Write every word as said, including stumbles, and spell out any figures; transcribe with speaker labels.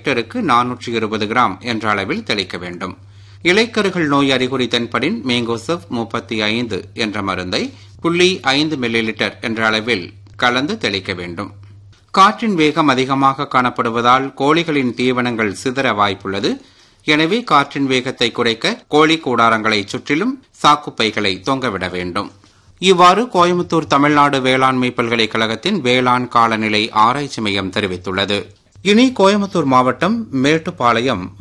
Speaker 1: ஹெக்டருக்கு நானூற்று இருபது கிராம் என்ற அளவில் தெளிக்க வேண்டும். இலைக்கருகள் நோய் அறிகுறி தென்படின் மேங்கோசெப் முப்பத்தி ஐந்து என்ற மருந்தை புள்ளி ஐந்து மில்லி லிட்டர் என்ற அளவில் கலந்து தெளிக்க வேண்டும். காற்றின் வேகம் அதிகமாக காணப்படுவதால் கோழிகளின் தீவனங்கள் சிதற வாய்ப்புள்ளது. எனவே காற்றின் வேகத்தை குறைக்க கோழி கூடாரங்களை சுற்றிலும் சாக்குப்பைகளை தொங்கவிட வேண்டும். இவ்வாறு கோயம்புத்தூர் தமிழ்நாடு வேளாண்மை பல்கலைக்கழகத்தின் வேளாண் காலநிலை ஆராய்ச்சி மையம் தெரிவித்துள்ளது. இனி கோயம்புத்தூர் மாவட்டம் மேட்டுப்பாளையம்